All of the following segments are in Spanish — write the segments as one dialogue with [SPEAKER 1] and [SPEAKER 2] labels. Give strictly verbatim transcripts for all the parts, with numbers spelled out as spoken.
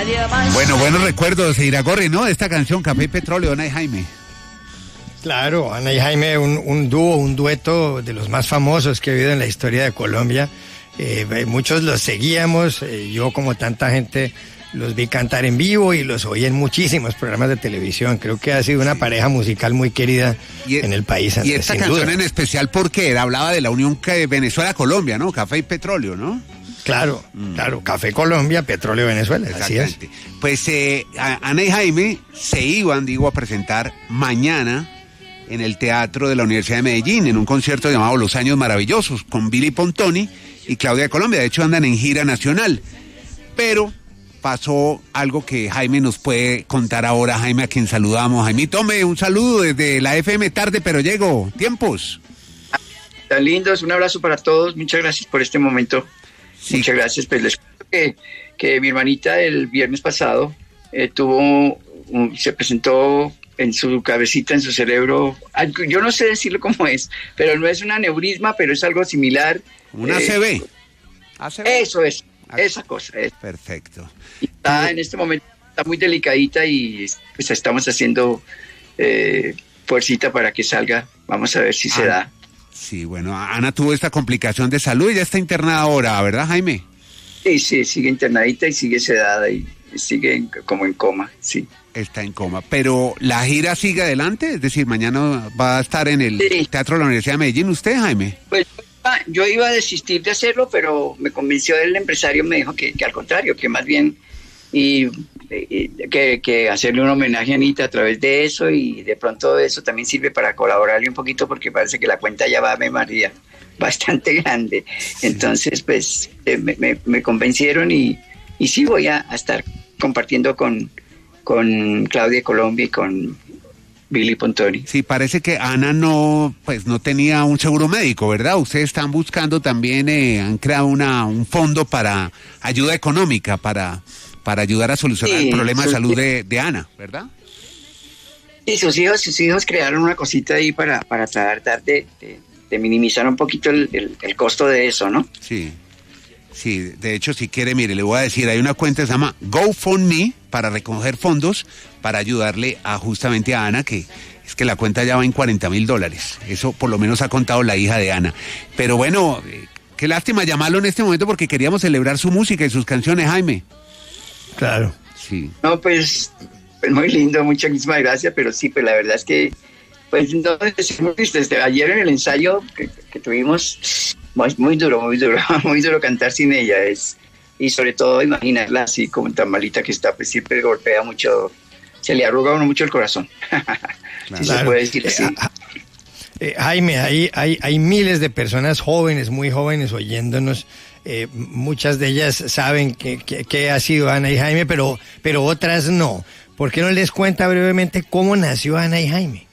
[SPEAKER 1] Bueno, buenos recuerdos, Iragorri, ¿no? Esta canción, Café y Petróleo, Ana y Jaime.
[SPEAKER 2] Claro, Ana y Jaime, un, un dúo, un dueto de los más famosos que ha habido en la historia de Colombia. Eh, muchos los seguíamos, eh, yo como tanta gente los vi cantar en vivo y los oí en muchísimos programas de televisión. Creo que ha sido una pareja musical muy querida y, en el país.
[SPEAKER 1] Y esta canción duda. En especial porque era, hablaba de la unión que Venezuela-Colombia, ¿no? Café y petróleo, ¿no?
[SPEAKER 2] Claro, mm. claro, Café Colombia, Petróleo Venezuela, así es.
[SPEAKER 1] Pues eh, Ana y Jaime se iban, digo, a presentar mañana en el Teatro de la Universidad de Medellín, en un concierto llamado Los Años Maravillosos, con Billy Pontoni y Claudia de Colombia. De hecho, andan en gira nacional. Pero pasó algo que Jaime nos puede contar ahora. Jaime, a quien saludamos. Jaime, tome un saludo desde la F M tarde, pero llego. Tiempos.
[SPEAKER 3] Tan lindos, un abrazo para todos. Muchas gracias por este momento. Sí. Muchas gracias. Pues les cuento que, que mi hermanita el viernes pasado eh, tuvo, un, se presentó en su cabecita, en su cerebro, yo no sé decirlo cómo es, pero no es un aneurisma, pero es algo similar.
[SPEAKER 1] Una A C V.
[SPEAKER 3] Eh, A C V. Eso es, A C V. Esa cosa es.
[SPEAKER 1] Perfecto.
[SPEAKER 3] Y está en este momento, está muy delicadita y pues estamos haciendo eh, fuercita para que salga. Vamos a ver si ah. se da.
[SPEAKER 1] Sí, bueno, Ana tuvo esta complicación de salud y ya está internada ahora, ¿verdad, Jaime?
[SPEAKER 3] Sí, sí, sigue internadita y sigue sedada y sigue en, como en coma, sí.
[SPEAKER 1] Está en coma, pero ¿la gira sigue adelante? Es decir, mañana va a estar en el sí. Teatro de la Universidad de Medellín, ¿usted, Jaime?
[SPEAKER 3] Pues yo iba a desistir de hacerlo, pero me convenció el empresario, me dijo que, que al contrario, que más bien y, y que, que hacerle un homenaje a Anita a través de eso, y de pronto eso también sirve para colaborarle un poquito porque parece que la cuenta ya va, me María, bastante grande. Sí. Entonces, pues me, me, me convencieron y, y sí voy a, a estar compartiendo con, con Claudia de Colombia y con Billy Pontoni.
[SPEAKER 1] Sí, parece que Ana no, pues no tenía un seguro médico, ¿verdad? Ustedes están buscando también, eh, han creado una, un fondo para ayuda económica, para... para ayudar a solucionar sí, el problema de salud de, de Ana, ¿verdad?
[SPEAKER 3] Sí, sus hijos, sus hijos crearon una cosita ahí para, para tratar de, de, de minimizar un poquito el, el, el costo de eso, ¿no?
[SPEAKER 1] Sí, sí, de hecho, si quiere, mire, le voy a decir, hay una cuenta que se llama GoFundMe para recoger fondos para ayudarle a justamente a Ana, que es que la cuenta ya va en cuarenta mil dólares. Eso por lo menos ha contado la hija de Ana. Pero bueno, eh, qué lástima llamarlo en este momento porque queríamos celebrar su música y sus canciones, Jaime.
[SPEAKER 2] Claro.
[SPEAKER 1] Sí.
[SPEAKER 3] No, pues, pues muy lindo, muchísimas gracias, pero sí, pues la verdad es que, pues, no, desde ayer en el ensayo que, que tuvimos, muy, muy duro, muy duro, muy duro cantar sin ella, es, y sobre todo imaginarla así como tan malita que está, pues siempre golpea mucho, se le arruga a uno mucho el corazón,
[SPEAKER 2] claro.
[SPEAKER 3] Si se puede decir así.
[SPEAKER 2] Eh, eh, Jaime, hay, hay, hay miles de personas jóvenes, muy jóvenes oyéndonos. Eh, muchas de ellas saben que, que, que ha sido Ana y Jaime, pero, pero otras no. ¿Por qué no les cuenta brevemente cómo nació Ana y Jaime?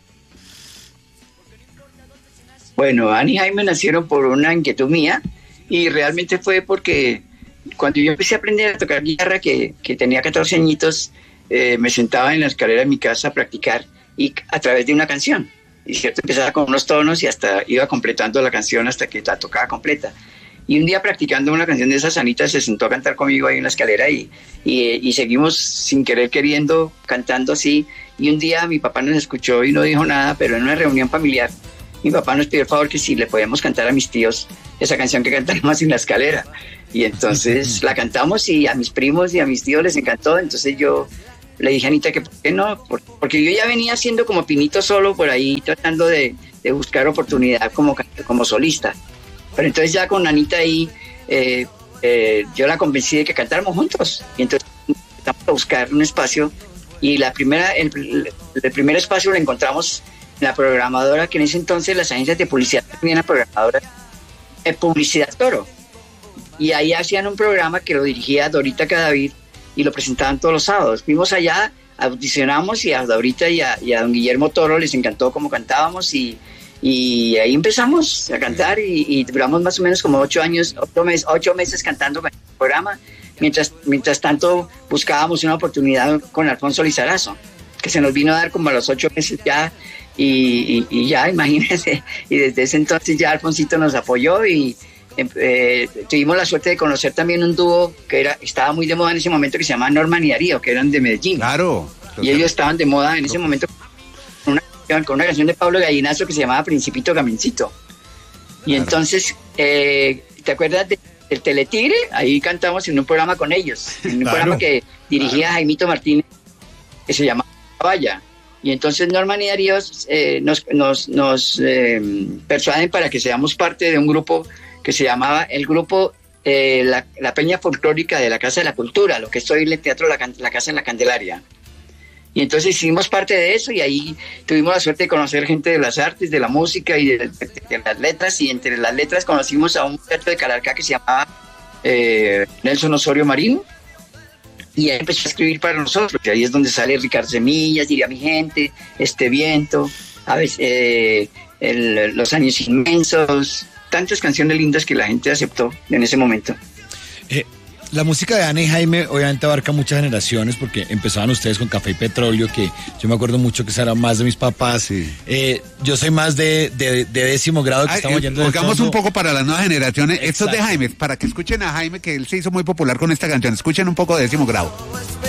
[SPEAKER 3] Bueno, Ana y Jaime nacieron por una inquietud mía y realmente fue porque cuando yo empecé a aprender a tocar guitarra, que, que tenía catorce añitos, eh, me sentaba en la escalera de mi casa a practicar y a través de una canción. Y cierto, empezaba con unos tonos y hasta iba completando la canción hasta que la tocaba completa. Y un día practicando una canción de esas, Anita se sentó a cantar conmigo ahí en la escalera y, y, y seguimos sin querer queriendo cantando así. Y un día mi papá nos escuchó y no dijo nada, pero en una reunión familiar mi papá nos pidió el favor que si le podíamos cantar a mis tíos esa canción que cantamos en la escalera. Y entonces la cantamos y a mis primos y a mis tíos les encantó. Entonces yo le dije a Anita que por qué no, porque yo ya venía haciendo como pinito solo por ahí, tratando de, de buscar oportunidad como, como solista. Pero entonces ya con Anita ahí, eh, eh, yo la convencí de que cantáramos juntos. Y entonces empezamos a buscar un espacio y la primera, el, el primer espacio lo encontramos en la programadora, que en ese entonces las agencias de publicidad tenían la programadora de Publicidad Toro. Y ahí hacían un programa que lo dirigía Dorita Cadavid y lo presentaban todos los sábados. Fuimos allá, audicionamos y a Dorita y a, y a don Guillermo Toro les encantó cómo cantábamos y Y ahí empezamos a cantar y, y duramos más o menos como ocho años, ocho, mes, ocho meses cantando con el programa. Mientras, mientras tanto buscábamos una oportunidad con Alfonso Lizarazo, que se nos vino a dar como a los ocho meses ya. Y, y, y ya, imagínense. Y desde ese entonces ya Alfonsito nos apoyó y eh, tuvimos la suerte de conocer también un dúo que era estaba muy de moda en ese momento, que se llamaba Norman y Darío, que eran de Medellín.
[SPEAKER 1] Claro.
[SPEAKER 3] Y ellos estaban de moda en ese momento con una, con una canción de Pablo Gallinazo que se llamaba Principito Camincito. Y claro. entonces, eh, ¿te acuerdas de, del Teletigre? Ahí cantamos en un programa con ellos, en un claro. programa que dirigía claro. Jaimito Martínez, que se llamaba Vaya. Y entonces Norman y Darío eh, nos, nos, nos eh, persuaden para que seamos parte de un grupo que se llamaba el grupo eh, la, la Peña Folclórica de la Casa de la Cultura, lo que es hoy el Teatro La, la Casa en la Candelaria. Y entonces hicimos parte de eso y ahí tuvimos la suerte de conocer gente de las artes, de la música y de, de, de las letras, y entre las letras conocimos a un muchacho de Calarcá que se llamaba eh, Nelson Osorio Marín, y ahí empezó a escribir para nosotros, y ahí es donde sale Ricardo Semillas, Diría mi gente, Este Viento, a veces, eh, el, Los Años Inmensos, tantas canciones lindas que la gente aceptó en ese momento.
[SPEAKER 4] Eh, la música de Ana y Jaime obviamente abarca muchas generaciones, porque empezaban ustedes con Café y Petróleo, que yo me acuerdo mucho que esa era más de mis papás. Sí. Eh, yo soy más de, de, de décimo grado que Ay, estamos oyendo.
[SPEAKER 1] Pongamos un poco para las nuevas generaciones. Exacto. Esto es de Jaime, para que escuchen a Jaime, que él se hizo muy popular con esta canción. Escuchen un poco de Décimo Grado.